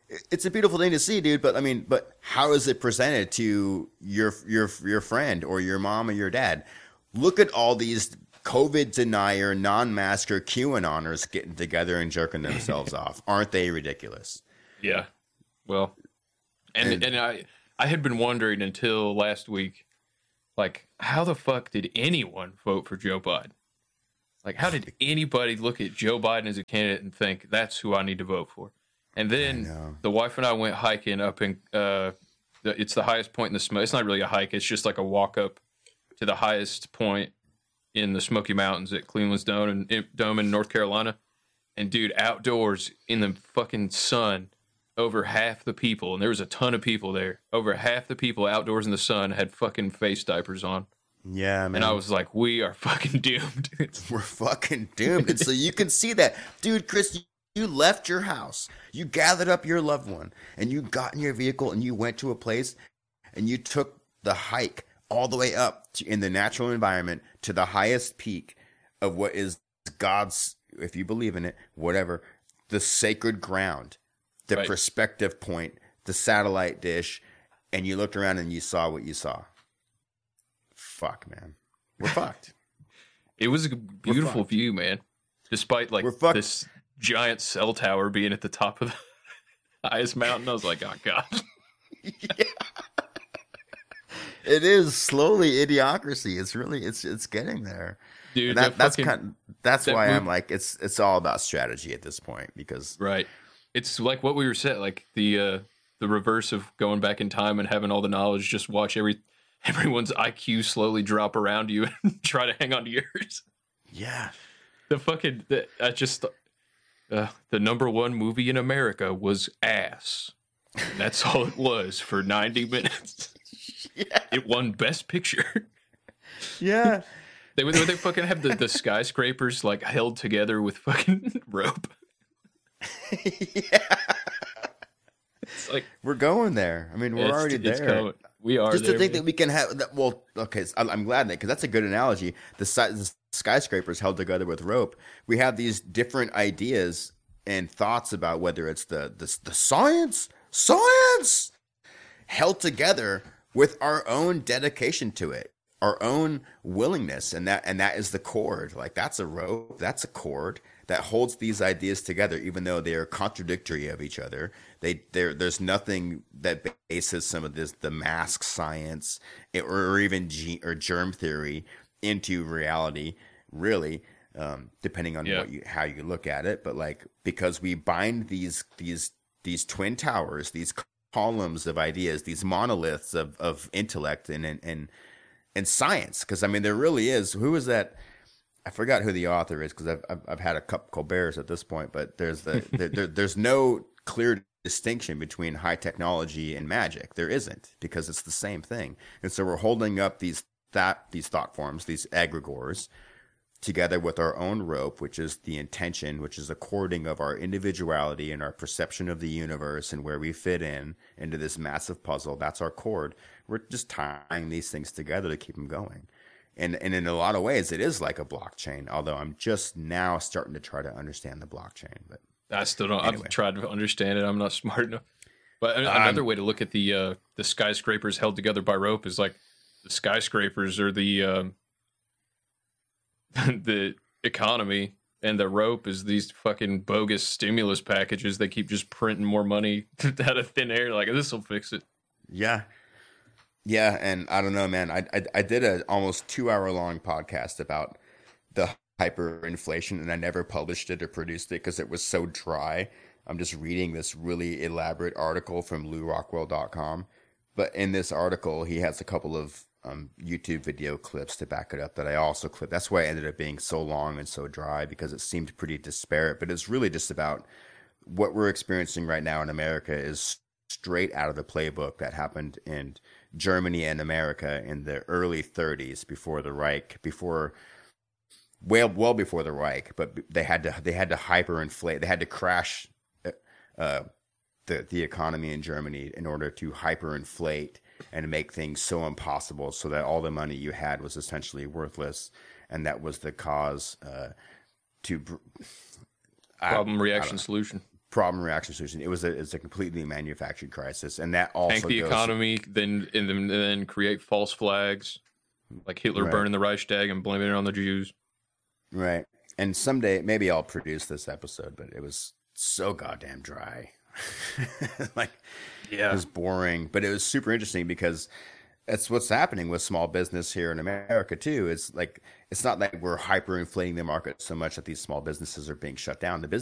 it's a beautiful thing to see, dude. But I mean, but how is it presented to your friend or your mom or your dad? Look at all these COVID denier, non-masker QAnoners getting together and jerking themselves off. Aren't they ridiculous? Yeah. Well, and I had been wondering until last week, like, how the fuck did anyone vote for Joe Biden? Like, how did anybody look at Joe Biden as a candidate and think that's who I need to vote for? And then the wife and I went hiking up in, it's the highest point in the Smoky. It's not really a hike. It's just like a walk up to the highest point in the Smoky Mountains at Cleveland's Dome in North Carolina. And dude, outdoors in the fucking sun, over half the people, and there was a ton of people there, over half the people outdoors in the sun had fucking face diapers on. Yeah, man. And I was like, we are fucking doomed. We're fucking doomed. And so you can see that. Dude, Chris, you left your house. You gathered up your loved one, and you got in your vehicle, and you went to a place, and you took the hike all the way up in the natural environment to the highest peak of what is God's, if you believe in it, whatever, the sacred ground, the perspective point, the satellite dish, and you looked around and you saw what you saw. Fuck, man. We're fucked. It was a beautiful view, man. Despite like this giant cell tower being at the top of the highest mountain, I was like, oh God. Yeah. It is slowly idiocracy. It's really it's getting there, dude. That's why I'm like it's all about strategy at this point because it's like what we were saying, like the reverse of going back in time and having all the knowledge. Just watch everyone's IQ slowly drop around you and try to hang on to yours. Yeah, the number one movie in America was Ass. And that's all it was for 90 minutes. Yeah. It won Best Picture. Yeah. They fucking have the skyscrapers like held together with fucking rope. Yeah. It's like we're going there. I mean, we're already there. We are just there, to think man. that we can have that. Well, okay, I'm glad that because that's a good analogy. The skyscrapers held together with rope. We have these different ideas and thoughts about whether it's the science held together with our own dedication to it, our own willingness, and that is the cord. Like that's a rope, that's a cord that holds these ideas together, even though they are contradictory of each other. There's nothing that bases some of the mask science or even germ theory into reality, really, depending on how you look at it. But like because we bind these twin towers, these columns of ideas, these monoliths of intellect and science. Because I mean, there really is. Who is that? I forgot who the author is because I've had a couple Colberts at this point. But there's there's no clear distinction between high technology and magic. There isn't because it's the same thing. And so we're holding up these thought forms, these egregores, together with our own rope, which is the intention, which is a cording of our individuality and our perception of the universe and where we fit into this massive puzzle. That's our cord. We're just tying these things together to keep them going. And in a lot of ways, it is like a blockchain, although I'm just now starting to try to understand the blockchain. But I still don't. Anyway. I've tried to understand it. I'm not smart enough. But another way to look at the skyscrapers held together by rope is like the skyscrapers are the economy, and the rope is these fucking bogus stimulus packages. They keep just printing more money out of thin air. Like, this will fix it. Yeah. Yeah, and I don't know, man. I did an almost 2-hour-long podcast about the hyperinflation, and I never published it or produced it because it was so dry. I'm just reading this really elaborate article from LouRockwell.com. But in this article, he has a couple of YouTube video clips to back it up that I also clipped. That's why it ended up being so long and so dry, because it seemed pretty disparate. But it's really just about what we're experiencing right now in America is straight out of the playbook that happened in Germany and America in the early 30s before the Reich, well before the Reich. But they had to hyperinflate. They had to crash the economy in Germany in order to hyperinflate and make things so impossible so that all the money you had was essentially worthless. And that was the cause to problem, reaction, solution. problem, reaction, solution. It's a completely manufactured crisis, and that also tank the economy, then create false flags, like Hitler burning the Reichstag and blaming it on the Jews. Right. And someday maybe I'll produce this episode, but it was so goddamn dry. It was boring, but it was super interesting because that's what's happening with small business here in America too. It's like, it's not like we're hyperinflating the market so much that these small businesses are being shut down. The